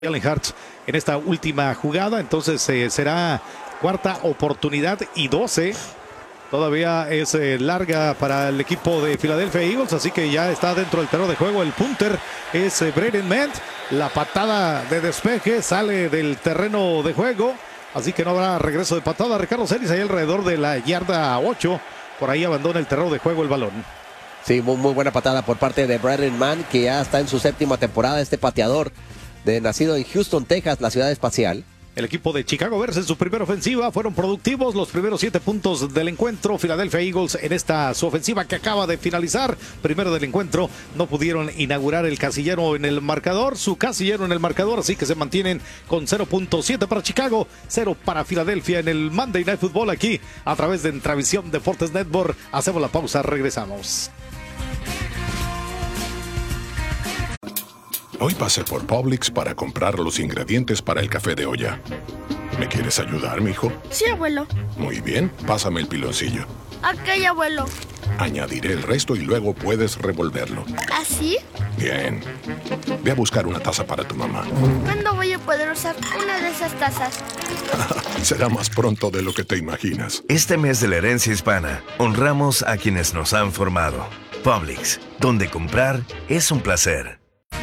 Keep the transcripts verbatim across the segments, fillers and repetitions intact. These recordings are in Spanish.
Jalen Hurts en esta última jugada, entonces eh, será cuarta oportunidad y doce. Todavía es eh, larga para el equipo de Philadelphia Eagles, así que ya está dentro del terreno de juego. El punter es eh, Braden Mann. La patada de despeje sale del terreno de juego, así que no habrá regreso de patada. Ricardo Celis ahí alrededor de la yarda ocho, por ahí abandona el terreno de juego el balón. Sí, muy, muy buena patada por parte de Braden Mann, que ya está en su séptima temporada, este pateador de nacido en Houston, Texas, la ciudad espacial. El equipo de Chicago Bears en su primera ofensiva fueron productivos. Los primeros siete puntos del encuentro. Philadelphia Eagles en esta su ofensiva que acaba de finalizar. Primero del encuentro. No pudieron inaugurar el casillero en el marcador. Su casillero en el marcador. Así que se mantienen con cero punto siete para Chicago. cero para Filadelfia en el Monday Night Football aquí a través de Entravisión Deportes Network. Hacemos la pausa. Regresamos. Hoy pasé por Publix para comprar los ingredientes para el café de olla. ¿Me quieres ayudar, mijo? Sí, abuelo. Muy bien, pásame el piloncillo. Ok, abuelo. Añadiré el resto y luego puedes revolverlo. ¿Así? Bien. Ve a buscar una taza para tu mamá. ¿Cuándo voy a poder usar una de esas tazas? Será más pronto de lo que te imaginas. Este mes de la herencia hispana, honramos a quienes nos han formado. Publix, donde comprar es un placer.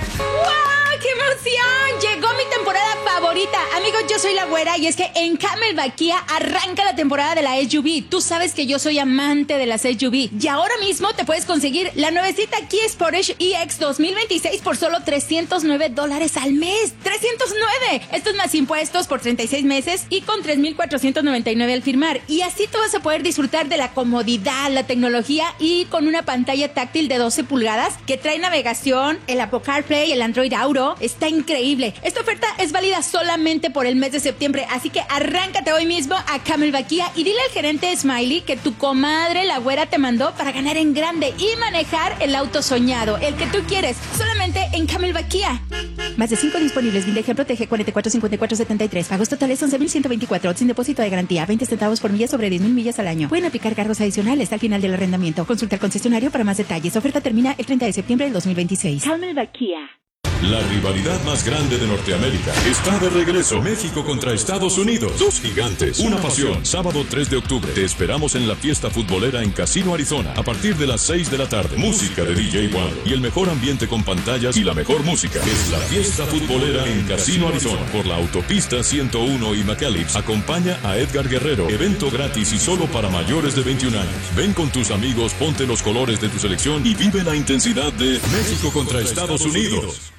¡Qué emoción! Llegó mi temporada favorita. Amigos, yo soy la güera y es que en Camelback Kia arranca la temporada de la S U V. Tú sabes que yo soy amante de las S U V. Y ahora mismo te puedes conseguir la nuevecita Kia Sportage E X dos mil veintiséis por solo trescientos nueve dólares al mes. ¡trescientos nueve! Esto es más impuestos por treinta y seis meses y con tres mil cuatrocientos noventa y nueve al firmar. Y así tú vas a poder disfrutar de la comodidad, la tecnología y con una pantalla táctil de doce pulgadas que trae navegación, el Apple CarPlay, el Android Auto. Está increíble. Esta oferta es válida solamente por el mes de septiembre, así que arráncate hoy mismo a Camelback Kia y dile al gerente Smiley que tu comadre la güera te mandó para ganar en grande y manejar el auto soñado, el que tú quieres, solamente en Camelback Kia. Más de cinco disponibles. Vindeje protege cuarenta y cuatro cincuenta y cuatro setenta y tres. Pagos totales once mil ciento veinticuatro. Sin depósito de garantía. veinte centavos por milla sobre diez mil millas al año. Pueden aplicar cargos adicionales al final del arrendamiento. Consulta al concesionario para más detalles. Oferta termina el treinta de septiembre del dos mil veintiséis. Camelback Kia. La rivalidad más grande de Norteamérica está de regreso. México contra Estados Unidos. Dos gigantes, una pasión. Sábado tres de octubre. Te esperamos en la fiesta futbolera en Casino, Arizona. A partir de las seis de la tarde. Música de D J Wander. Y el mejor ambiente con pantallas y la mejor música. Es la fiesta futbolera en Casino, Arizona. Por la autopista ciento uno y McAllips. Acompaña a Edgar Guerrero. Evento gratis y solo para mayores de veintiún años. Ven con tus amigos, ponte los colores de tu selección y vive la intensidad de México contra Estados Unidos.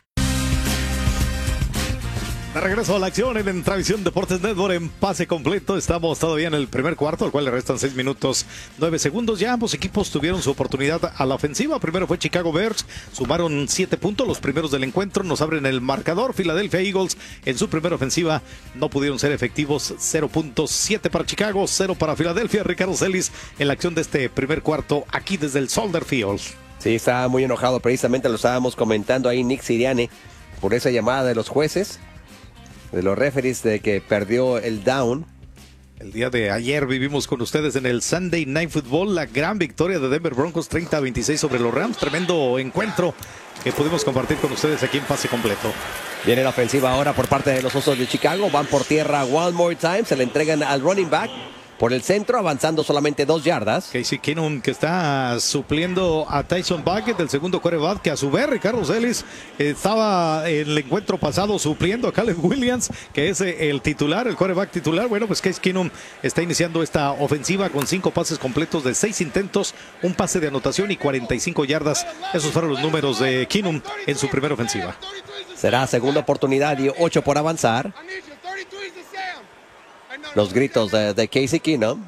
De regreso a la acción en Entravisión Deportes Network en pase completo. Estamos todavía en el primer cuarto, al cual le restan seis minutos nueve segundos. Ya ambos equipos tuvieron su oportunidad a la ofensiva. Primero fue Chicago Bears, sumaron siete puntos, los primeros del encuentro. Nos abren el marcador. Philadelphia Eagles en su primera ofensiva no pudieron ser efectivos. cero punto siete para Chicago, cero para Filadelfia. Ricardo Celis en la acción de este primer cuarto aquí desde el Soldier Field. Sí, estaba muy enojado. Precisamente lo estábamos comentando ahí Nick Sirianni por esa llamada de los jueces, de los referees, de que perdió el down. El día de ayer vivimos con ustedes en el Sunday Night Football la gran victoria de Denver Broncos treinta a veintiséis sobre los Rams. Tremendo encuentro que pudimos compartir con ustedes aquí en pase completo. Viene la ofensiva ahora por parte de los Osos de Chicago. Van por tierra one more time. Se le entregan al running back por el centro, avanzando solamente dos yardas. Casey Keenum, que está supliendo a Tyson Bagent, el segundo quarterback, que a su vez Ricardo Celis estaba en el encuentro pasado supliendo a Caleb Williams, que es el titular, el quarterback titular. Bueno, pues Casey Keenum está iniciando esta ofensiva con cinco pases completos de seis intentos, un pase de anotación y cuarenta y cinco yardas. Esos fueron los números de Keenum en su primera ofensiva. Será segunda oportunidad y ocho por avanzar. Los gritos de, de Casey Keenum,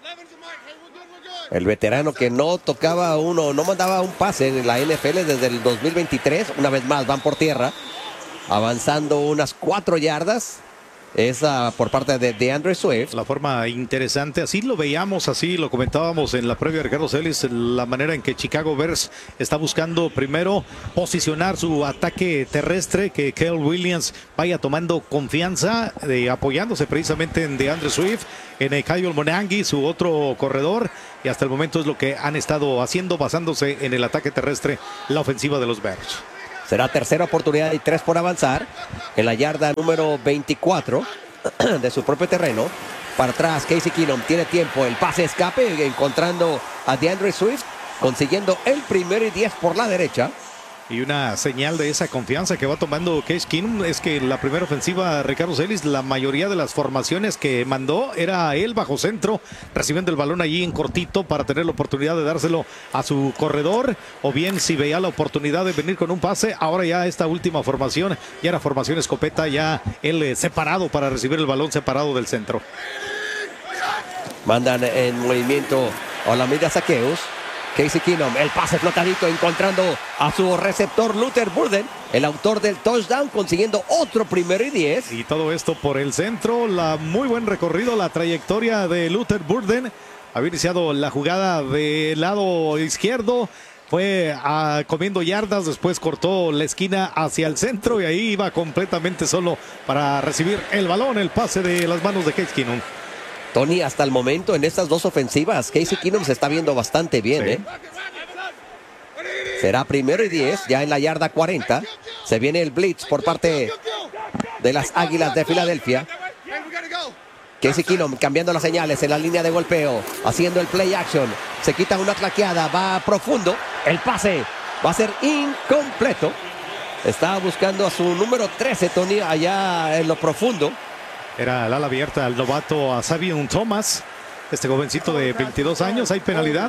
el veterano que no tocaba uno, no mandaba un pase en la N F L desde el dos mil veintitrés. Una vez más van por tierra, avanzando unas cuatro yardas. Es uh, por parte de, de Andrew Swift. La forma interesante, así lo veíamos, así lo comentábamos en la previa de Ricardo Celis, la manera en que Chicago Bears está buscando primero posicionar su ataque terrestre, que Caleb Williams vaya tomando confianza, eh, apoyándose precisamente en DeAndre Swift, en eh, Kyle Monangue, su otro corredor, y hasta el momento es lo que han estado haciendo, basándose en el ataque terrestre, la ofensiva de los Bears. Será tercera oportunidad y tres por avanzar. En la yarda número veinticuatro de su propio terreno. Para atrás, Casey Keenum tiene tiempo. El pase escape, encontrando a DeAndre Swift, consiguiendo el primero y diez por la derecha. Y una señal de esa confianza que va tomando Case Keenum es que la primera ofensiva, Ricardo Celis, la mayoría de las formaciones que mandó era él bajo centro, recibiendo el balón allí en cortito para tener la oportunidad de dárselo a su corredor, o bien si veía la oportunidad de venir con un pase. Ahora ya esta última formación ya era formación escopeta, ya él eh, separado para recibir el balón, separado del centro. Mandan en movimiento Olamide Zaccheaus. Casey Keenum, el pase flotadito, encontrando a su receptor Luther Burden, el autor del touchdown, consiguiendo otro primero y diez. Y todo esto por el centro, la muy buen recorrido, la trayectoria de Luther Burden. Había iniciado la jugada del lado izquierdo, fue a, comiendo yardas, después cortó la esquina hacia el centro y ahí iba completamente solo para recibir el balón, el pase de las manos de Casey Keenum. Tony, hasta el momento en estas dos ofensivas, Casey Keenum se está viendo bastante bien, sí. ¿eh? Será primero y diez, ya en la yarda cuarenta. Se viene el blitz por parte de las Águilas de Filadelfia. Casey Keenum cambiando las señales en la línea de golpeo, haciendo el play action. Se quita una claqueada, va profundo. El pase va a ser incompleto. Está buscando a su número trece, Tony, allá en lo profundo. Era el ala abierta al novato a Savion Thomas, este jovencito de veintidós años. Hay penalidad.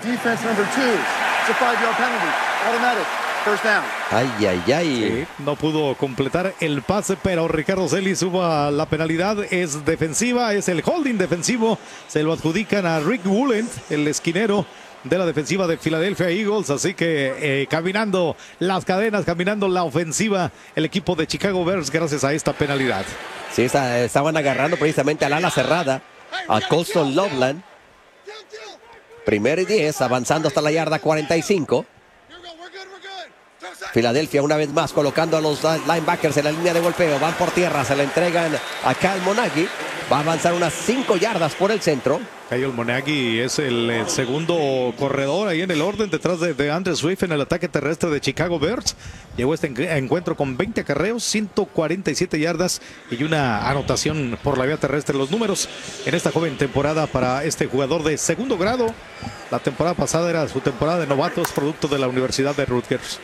Ay, ay, ay. Sí, no pudo completar el pase, pero Ricardo Celis suba la penalidad. Es defensiva, es el holding defensivo. Se lo adjudican a Rick Woolen, el esquinero de la defensiva de Philadelphia Eagles. Así que eh, caminando las cadenas, caminando la ofensiva, el equipo de Chicago Bears gracias a esta penalidad. Sí, está, estaban agarrando precisamente al ala cerrada, a Colston Loveland. Primero y diez, avanzando hasta la yarda cuarenta y cinco. Filadelfia una vez más colocando a los linebackers en la línea de golpeo. Van por tierra, se la entregan a Kyle Monaghy. Va a avanzar unas cinco yardas por el centro. Kyle Monaghy es el, el segundo corredor ahí en el orden, detrás de, de Andrew Swift en el ataque terrestre de Chicago Bears. Llegó este encuentro con veinte acarreos, ciento cuarenta y siete yardas y una anotación por la vía terrestre. Los números en esta joven temporada para este jugador de segundo grado. La temporada pasada era su temporada de novatos, producto de la Universidad de Rutgers.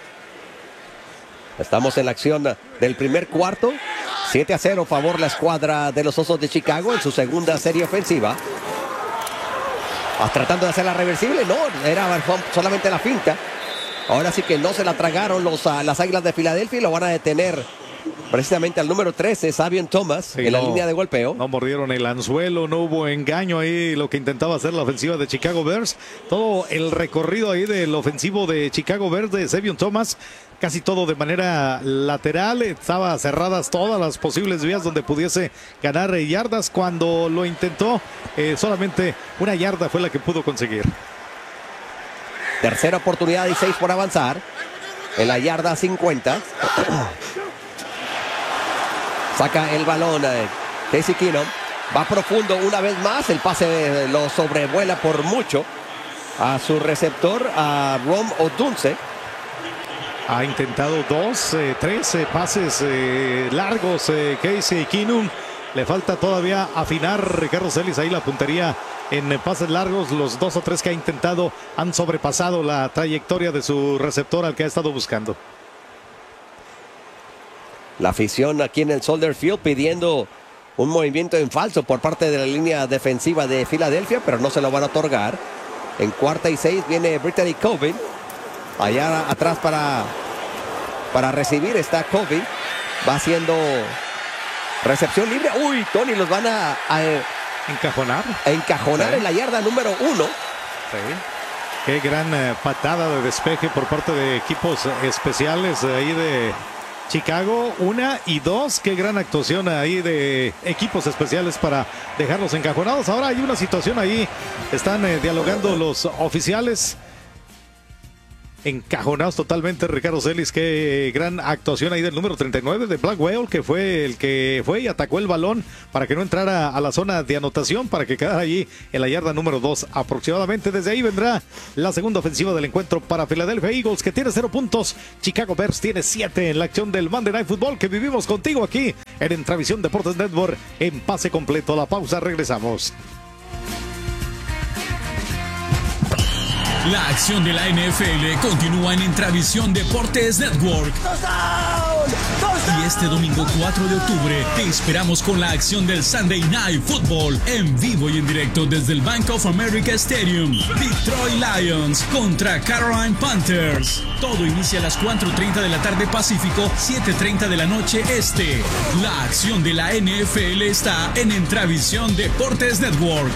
Estamos en la acción del primer cuarto. siete a cero, favor la escuadra de los Osos de Chicago en su segunda serie ofensiva. Ah, tratando de hacerla reversible, no, era solamente la finta. Ahora sí que no se la tragaron los, uh, las Águilas de Filadelfia y lo van a detener precisamente al número trece, Savion Thomas, sí, en la no, línea de golpeo. No mordieron el anzuelo, no hubo engaño ahí, lo que intentaba hacer la ofensiva de Chicago Bears. Todo el recorrido ahí del ofensivo de Chicago Bears de Savion Thomas, casi todo de manera lateral, estaba cerradas todas las posibles vías donde pudiese ganar yardas. Cuando lo intentó, eh, solamente una yarda fue la que pudo conseguir. Tercera oportunidad y seis por avanzar en la yarda cincuenta. Saca el balón eh, Casey Keenum, va profundo una vez más, el pase lo sobrevuela por mucho a su receptor, a Rome Odunze. Ha intentado dos, eh, tres eh, pases eh, largos eh, Casey Keenum. Le falta todavía afinar Ricardo Celis ahí la puntería en eh, pases largos. Los dos o tres que ha intentado han sobrepasado la trayectoria de su receptor al que ha estado buscando. La afición aquí en el Soldier Field pidiendo un movimiento en falso por parte de la línea defensiva de Filadelfia, pero no se lo van a otorgar. En cuarta y seis viene Brittany Colvin. Allá atrás para, para recibir está Colvin. Va haciendo recepción libre. Uy, Tony, los van a, a encajonar. A encajonar sí. En la yarda número uno. Sí. Qué gran eh, patada de despeje por parte de equipos especiales ahí de Chicago, una y dos, qué gran actuación ahí de equipos especiales para dejarlos encajonados. Ahora hay una situación ahí, están eh, dialogando los oficiales. encajonados totalmente. Ricardo Celis, qué gran actuación ahí del número treinta y nueve de Blackwell, que fue el que fue y atacó el balón para que no entrara a la zona de anotación, para que quedara allí en la yarda número dos aproximadamente. Desde ahí vendrá la segunda ofensiva del encuentro para Philadelphia Eagles, que tiene cero puntos. Chicago Bears tiene siete en la acción del Monday Night Football que vivimos contigo aquí en Entravisión Deportes Network en pase completo. La pausa, regresamos. La acción de la N F L continúa en Entravisión Deportes Network. Y este domingo cuatro de octubre te esperamos con la acción del Sunday Night Football en vivo y en directo desde el Bank of America Stadium. Detroit Lions contra Carolina Panthers. Todo inicia a las cuatro treinta de la tarde Pacífico, siete treinta de la noche Este. La acción de la N F L está en Entravisión Deportes Network.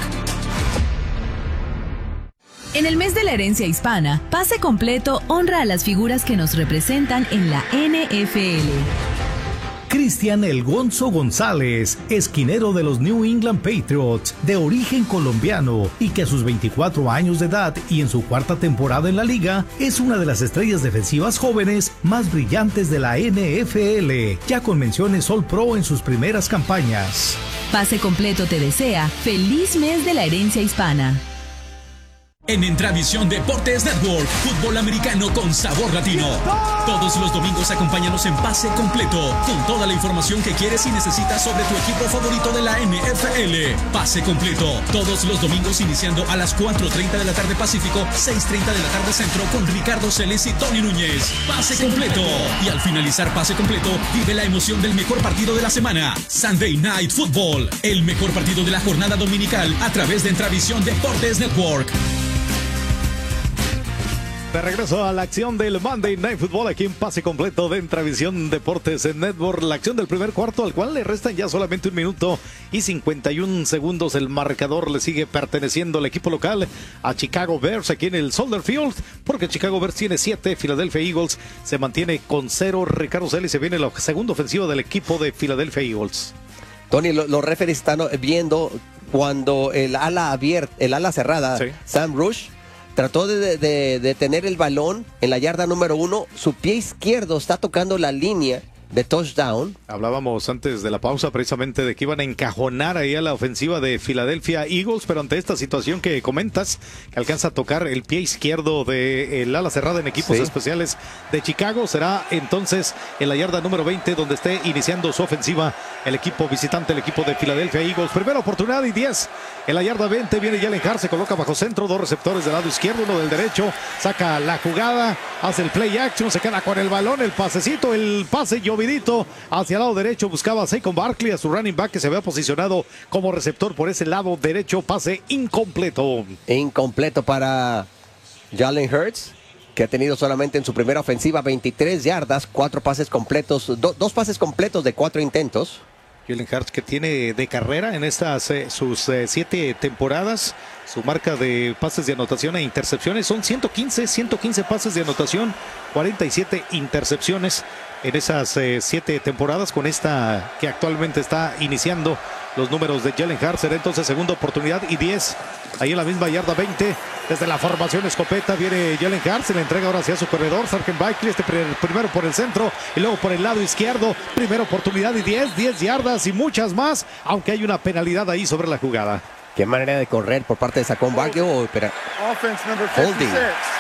En el mes de la herencia hispana, Pase Completo honra a las figuras que nos representan en la N F L. Cristian El Gonzo González, esquinero de los New England Patriots, de origen colombiano y que a sus veinticuatro años de edad y en su cuarta temporada en la liga, es una de las estrellas defensivas jóvenes más brillantes de la N F L, ya con menciones All Pro en sus primeras campañas. Pase Completo te desea feliz mes de la herencia hispana. En Entravisión Deportes Network, fútbol americano con sabor latino. Todos los domingos acompáñanos en Pase Completo, con toda la información que quieres y necesitas sobre tu equipo favorito de la N F L. Pase Completo, todos los domingos iniciando a las cuatro treinta de la tarde Pacífico, seis treinta de la tarde Centro, con Ricardo Celis y Tony Núñez. Pase Completo. Y al finalizar Pase Completo, vive la emoción del mejor partido de la semana, Sunday Night Football, el mejor partido de la jornada dominical a través de Entravisión Deportes Network. De regreso a la acción del Monday Night Football aquí en Pase Completo de Entravisión Deportes en Network. La acción del primer cuarto, al cual le restan ya solamente un minuto y cincuenta y un segundos. El marcador le sigue perteneciendo al equipo local, a Chicago Bears, aquí en el Soldier Field, porque Chicago Bears tiene siete, Philadelphia Eagles se mantiene con cero. Ricardo Celis, se viene la segunda ofensiva del equipo de Philadelphia Eagles. Tony, lo, los referees están viendo cuando el ala abierta, el ala cerrada, sí. Sam Rush trató de, de, de tener el balón en la yarda número uno. Su pie izquierdo está tocando la línea de touchdown. Hablábamos antes de la pausa precisamente de que iban a encajonar ahí a la ofensiva de Philadelphia Eagles, pero ante esta situación que comentas, que alcanza a tocar el pie izquierdo del ala cerrada en equipos sí. especiales de Chicago, será entonces en la yarda número veinte donde esté iniciando su ofensiva el equipo visitante, el equipo de Philadelphia Eagles. Primera oportunidad y diez. En la yarda veinte viene Jalen Hurts, se coloca bajo centro, dos receptores del lado izquierdo, uno del derecho, saca la jugada, hace el play action, se queda con el balón, el pasecito, el pase llovidito hacia el lado derecho, buscaba a Saquon Barkley, a su running back que se había posicionado como receptor por ese lado derecho, pase incompleto. Incompleto para Jalen Hurts, que ha tenido solamente en su primera ofensiva veintitrés yardas, cuatro pases completos, do, dos pases completos de cuatro intentos. Jalen Hurts, que tiene de carrera en estas eh, sus eh, siete temporadas, su marca de pases de anotación e intercepciones son ciento quince, ciento quince pases de anotación, cuarenta y siete intercepciones en esas eh, siete temporadas. Con esta que actualmente está iniciando los números de Jalen Hurts, será entonces segunda oportunidad y diez. Ahí en la misma yarda veinte, desde la formación escopeta viene Jalen Hurts, se le entrega ahora hacia su corredor, Saquon Barkley, este primero por el centro y luego por el lado izquierdo. Primera oportunidad y diez, diez yardas y muchas más, aunque hay una penalidad ahí sobre la jugada. Qué manera de correr por parte de Saquon Barkley. Oh, espera. Holding.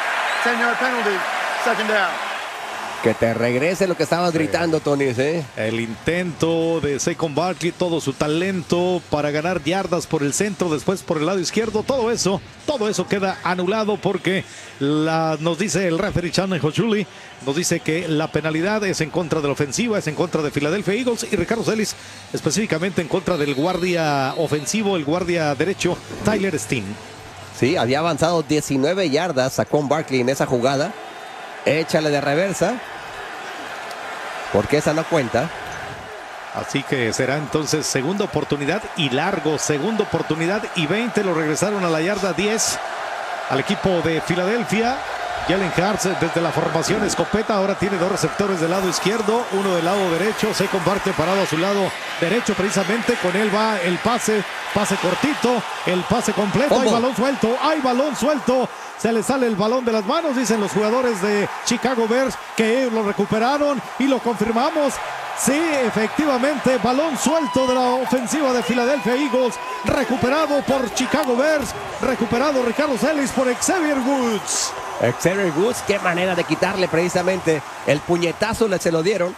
ten yard penalty, second down. Que te regrese lo que estabas gritando, Tony. ¿eh? El intento de Saquon Barkley, todo su talento para ganar yardas por el centro, después por el lado izquierdo, todo eso, todo eso queda anulado porque la, nos dice el referee Chan Hochuli, nos dice que la penalidad es en contra de la ofensiva, es en contra de Philadelphia Eagles y Ricardo Celis específicamente en contra del guardia ofensivo, el guardia derecho Tyler Steen. Sí, había avanzado diecinueve yardas Saquon Barkley en esa jugada. Échale de reversa, porque esa no cuenta. Así que será entonces segunda oportunidad y largo, segunda oportunidad y veinte. Lo regresaron a la yarda diez al equipo de Filadelfia. Jalen Hurts desde la formación escopeta, ahora tiene dos receptores del lado izquierdo, uno del lado derecho, se comparte parado a su lado derecho precisamente, con él va el pase, pase cortito, el pase completo, ¿Cómo? hay balón suelto, hay balón suelto, se le sale el balón de las manos, dicen los jugadores de Chicago Bears que ellos lo recuperaron y lo confirmamos. Sí, efectivamente, balón suelto de la ofensiva de Philadelphia Eagles, recuperado por Chicago Bears, recuperado Ricardo Celis por Xavier Woods. Xavier Woods, qué manera de quitarle precisamente el puñetazo, le se lo dieron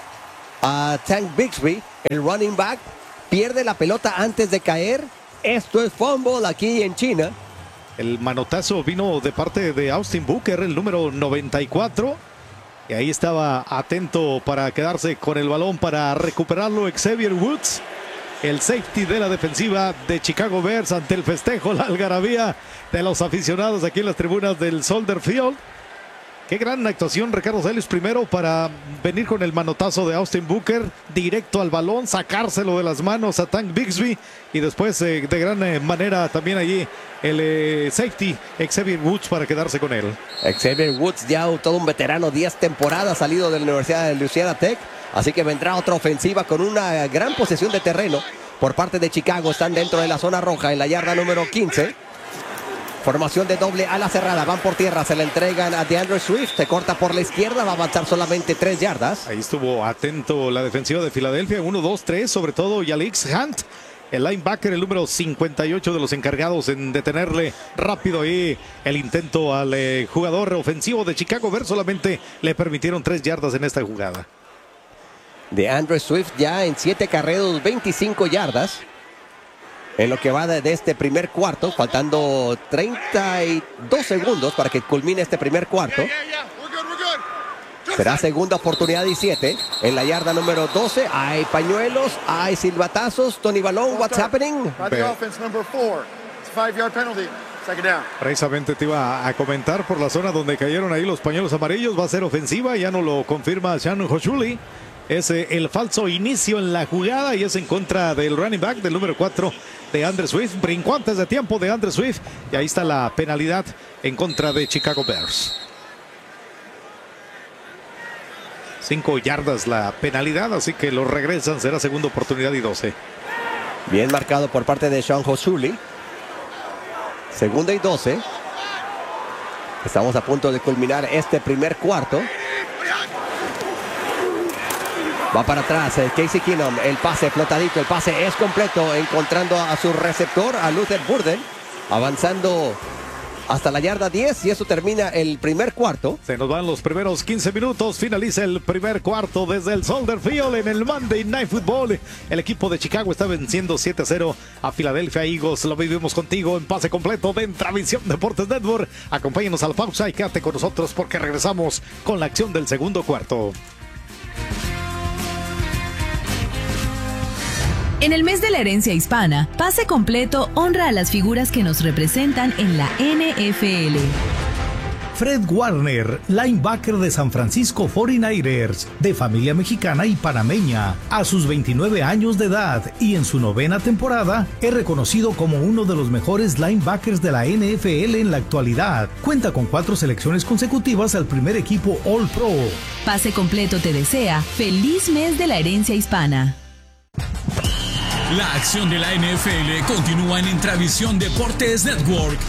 a Tank Bigsby, el running back, pierde la pelota antes de caer. Esto es fumble aquí en China. El manotazo vino de parte de Austin Booker, el número noventa y cuatro. Y ahí estaba atento para quedarse con el balón para recuperarlo Xavier Woods, el safety de la defensiva de Chicago Bears, ante el festejo, la algarabía de los aficionados aquí en las tribunas del Soldier Field. Qué gran actuación Ricardo Celis, primero para venir con el manotazo de Austin Booker, directo al balón, sacárselo de las manos a Tank Bigsby, y después eh, de gran eh, manera también allí el eh, safety Xavier Woods para quedarse con él. Xavier Woods, ya todo un veterano, diez temporadas salido de la Universidad de Louisiana Tech, así que vendrá otra ofensiva con una gran posesión de terreno por parte de Chicago. Están dentro de la zona roja en la yarda número quince. Formación de doble ala cerrada, van por tierra, se la entregan a DeAndre Swift, se corta por la izquierda, va a avanzar solamente tres yardas. Ahí estuvo atento la defensiva de Filadelfia, uno, dos, tres, sobre todo Yalix Hunt, el linebacker, el número cincuenta y ocho de los encargados en detenerle rápido ahí el intento al eh, jugador ofensivo de Chicago Bears, solamente le permitieron tres yardas en esta jugada. DeAndre Swift ya en siete carreros, veinticinco yardas. En lo que va de, de este primer cuarto, faltando treinta y dos segundos para que culmine este primer cuarto. Será segunda oportunidad y siete. En la yarda número doce hay pañuelos, hay silbatazos. Tony Balón, what's happening? Precisamente te iba a comentar por la zona donde cayeron ahí los pañuelos amarillos. Va a ser ofensiva, ya no lo confirma Shannon Hochuli. Es eh, el falso inicio en la jugada y es en contra del running back del número cuatro de DeAndre Swift. Brincó antes de tiempo de DeAndre Swift y ahí está la penalidad en contra de Chicago Bears. Cinco yardas la penalidad, así que lo regresan, será segunda oportunidad y doce. Bien marcado por parte de Sean Hochuli. Segunda y doce. Estamos a punto de culminar este primer cuarto. Va para atrás el Casey Keenum, el pase flotadito, el pase es completo, encontrando a su receptor, a Luther Burden, avanzando hasta la yarda diez y eso termina el primer cuarto. Se nos van los primeros quince minutos, finaliza el primer cuarto desde el Soldier Field en el Monday Night Football. El equipo de Chicago está venciendo siete a cero a Philadelphia Eagles. Lo vivimos contigo en pase completo de Intravisión Deportes Network. Acompáñenos a la pausa y quédate con nosotros porque regresamos con la acción del segundo cuarto. En el mes de la herencia hispana, Pase Completo honra a las figuras que nos representan en la N F L. Fred Warner, linebacker de San Francisco cuarenta y nueve ers, de familia mexicana y panameña, a sus veintinueve años de edad y en su novena temporada, es reconocido como uno de los mejores linebackers de la N F L en la actualidad. Cuenta con cuatro selecciones consecutivas al primer equipo All Pro. Pase Completo te desea feliz mes de la herencia hispana. La acción de la N F L continúa en Intravisión Deportes Network.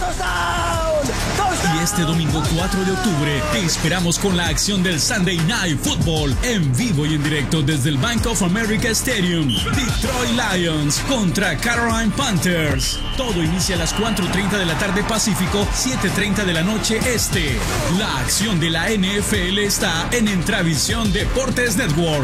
Y este domingo cuatro de octubre te esperamos con la acción del Sunday Night Football en vivo y en directo desde el Bank of America Stadium. Detroit Lions contra Carolina Panthers. Todo inicia a las cuatro treinta de la tarde Pacífico, siete treinta de la noche Este. La acción de la N F L está en Intravisión Deportes Network.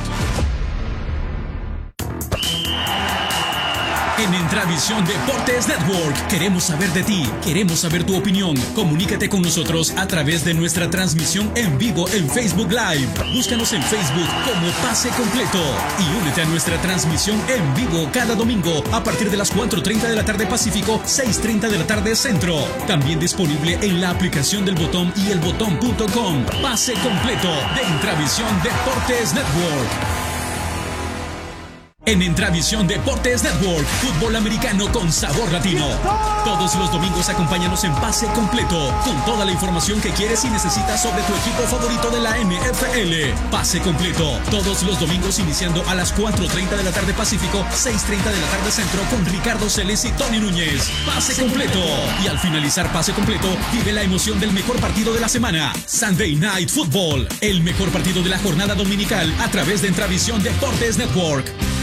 En Intravisión Deportes Network queremos saber de ti, queremos saber tu opinión. Comunícate con nosotros a través de nuestra transmisión en vivo en Facebook Live. Búscanos en Facebook como Pase Completo y únete a nuestra transmisión en vivo cada domingo a partir de las cuatro treinta de la tarde Pacífico, seis treinta de la tarde Centro. También disponible en la aplicación del Botón y el botón punto com. Pase Completo de Intravisión Deportes Network. En Entravisión Deportes Network, fútbol americano con sabor latino. Todos los domingos acompáñanos en Pase Completo, con toda la información que quieres y necesitas sobre tu equipo favorito de la N F L. Pase Completo, todos los domingos iniciando a las cuatro treinta de la tarde Pacífico, seis treinta de la tarde Centro, con Ricardo Celes y Tony Núñez. Pase Completo. Y al finalizar Pase Completo, vive la emoción del mejor partido de la semana, Sunday Night Football, el mejor partido de la jornada dominical a través de Entravisión Deportes Network.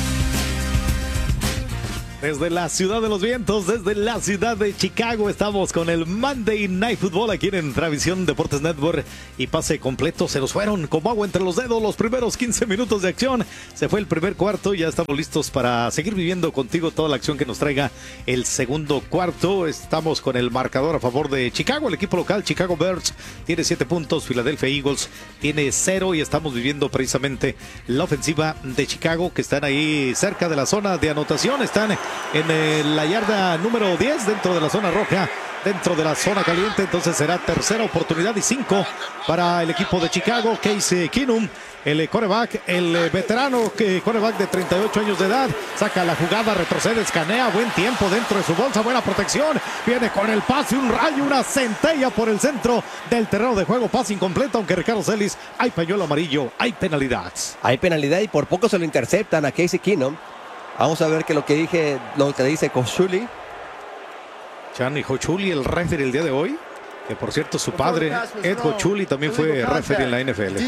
Desde la ciudad de los vientos, desde la ciudad de Chicago, estamos con el Monday Night Football aquí en Entravisión Deportes Network y Pase Completo. Se nos fueron como agua entre los dedos los primeros quince minutos de acción. Se fue el primer cuarto, ya estamos listos para seguir viviendo contigo toda la acción que nos traiga el segundo cuarto. Estamos con el marcador a favor de Chicago, el equipo local Chicago Bears tiene siete puntos, Philadelphia Eagles tiene cero y estamos viviendo precisamente la ofensiva de Chicago, que están ahí cerca de la zona de anotación, están en eh, la yarda número diez dentro de la zona roja, dentro de la zona caliente. Entonces será tercera oportunidad y cinco para el equipo de Chicago. Case Keenum, el quarterback, el veterano quarterback de treinta y ocho años de edad, saca la jugada, retrocede, escanea, buen tiempo dentro de su bolsa, buena protección, viene con el pase, un rayo, una centella por el centro del terreno de juego, pase incompleto, aunque Ricardo Celis, hay pañuelo amarillo, hay penalidad. Hay penalidad y por poco se lo interceptan a Case Keenum. Vamos a ver que lo que dije, lo que dice Cochuli. Chan Hochuli, el referee el día de hoy, que por cierto su padre, Ed Hochuli, también fue referee en la N F L.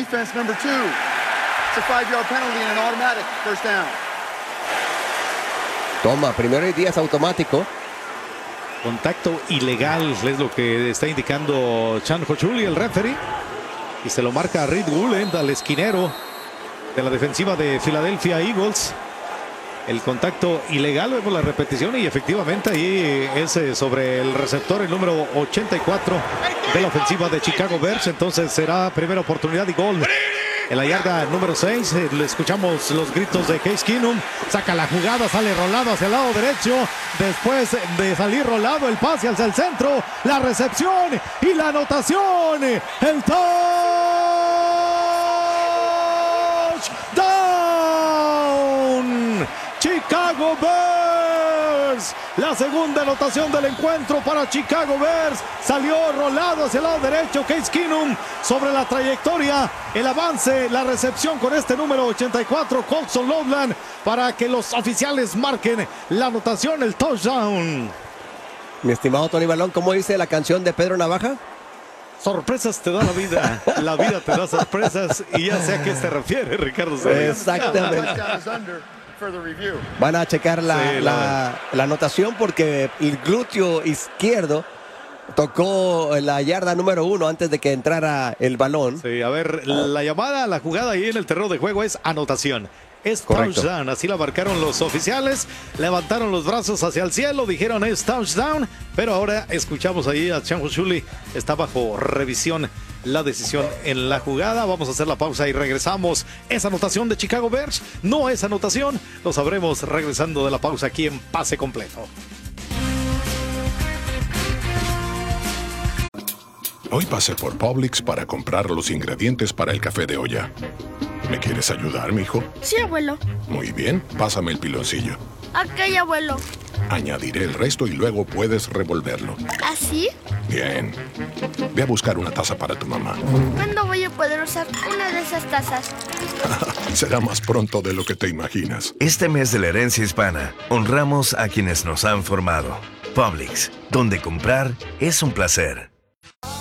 Toma, primero y diez automático. Contacto ilegal es lo que está indicando Chan Hochuli, el referee. Y se lo marca a Reed Gulend, al esquinero de la defensiva de Philadelphia Eagles. El contacto ilegal, vemos la repetición y efectivamente ahí es sobre el receptor, el número ochenta y cuatro de la ofensiva de Chicago Bears. Entonces será primera oportunidad y gol. En la yarda número seis, eh, le escuchamos los gritos de Case Keenum. Saca la jugada, sale rolado hacia el lado derecho. Después de salir rolado, el pase hacia el centro. La recepción y la anotación. El touchdown. Chicago Bears, la segunda anotación del encuentro para Chicago Bears. Salió rolado hacia el lado derecho Case Keenum sobre la trayectoria, el avance, la recepción con este número ochenta y cuatro, Colson Loveland, para que los oficiales marquen la anotación, el touchdown. Mi estimado Tony Balón, ¿cómo dice la canción de Pedro Navaja? Sorpresas te da la vida, la vida te da sorpresas y ya sé a qué se refiere Ricardo Celis. Exactamente. Van a checar la, sí, la... La, la anotación porque el glúteo izquierdo tocó la yarda número uno antes de que entrara el balón. Sí, a ver, la llamada, la jugada ahí en el terreno de juego es anotación. Es touchdown, así la marcaron los oficiales, levantaron los brazos hacia el cielo, dijeron es touchdown, pero ahora escuchamos ahí a Chan Hochuli, está bajo revisión la decisión en la jugada. Vamos a hacer la pausa y regresamos. ¿Es anotación de Chicago Bears? No es anotación, lo sabremos regresando de la pausa aquí en Pase Completo. Hoy pasé por Publix para comprar los ingredientes para el café de olla. ¿Me quieres ayudar, mijo? Sí, abuelo. Muy bien, pásame el piloncillo. Ok, abuelo. Añadiré el resto y luego puedes revolverlo. ¿Así? Bien. Ve a buscar una taza para tu mamá. ¿Cuándo voy a poder usar una de esas tazas? Será más pronto de lo que te imaginas. Este mes de la herencia hispana, honramos a quienes nos han formado. Publix, donde comprar es un placer.